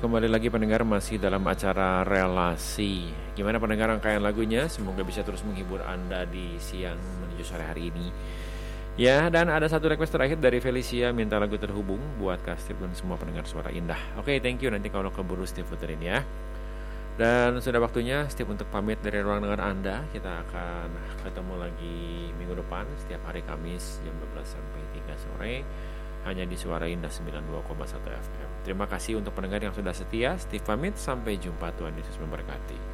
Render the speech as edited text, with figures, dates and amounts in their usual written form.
kembali lagi pendengar masih dalam acara relasi. Gimana pendengar rangkaian lagunya? Semoga bisa terus menghibur Anda di siang menuju sore hari ini. Ya, dan ada satu request terakhir dari Felicia, minta lagu terhubung buat Kak Steve dan semua pendengar suara indah. Oke, thank you, nanti kalau keburu Steve puterin ya. Dan sudah waktunya Steve untuk pamit dari ruang dengar Anda. Kita akan ketemu lagi minggu depan setiap hari Kamis jam 12 sampai 3 sore hanya di Suara Indah 92,1 FM. Terima kasih untuk pendengar yang sudah setia. Steve pamit, sampai jumpa, Tuhan Yesus memberkati.